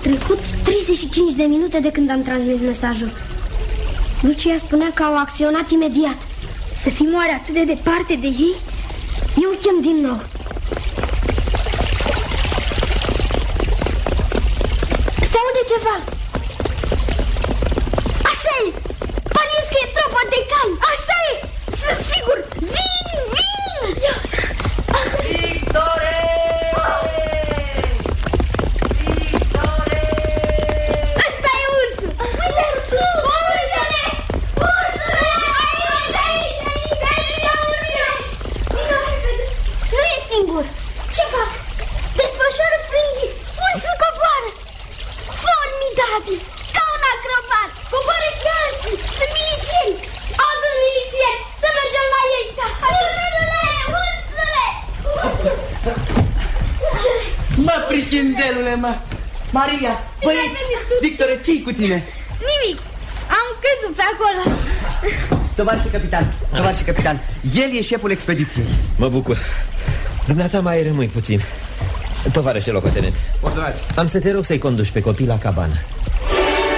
trecut 35 de minute de când am transmis mesajul. Lucia spunea că au acționat imediat. Să fim oare atât de departe de ei? Eu chem din nou. Se aude ceva. Așa e! Părinți că e tropa de cai. Așa e! Sunt sigur! Vin! Victore! Victore! Ăsta e ursul! Uite! Ursule! Ursule! Aici! Nu e singur! Ce fac? Desfășoară frânghii! Ursul coboară! Formidabil! Ca un acrobat! Coboară și alții! Sunt milițieni! Adun milițieni! Să mergem la ei! Ursule! Ursule! Ursule! Mă, prichindelule, mă! Maria, băieți, Victore, ce-i cu tine? Nimic! Am căzut pe acolo! Tovarășe capitan, el e șeful expediției. Mă bucur. Dumneata mai rămâi puțin. Tovarășe locotenent, ordonați. am să te rog să-i conduci pe copii la cabană.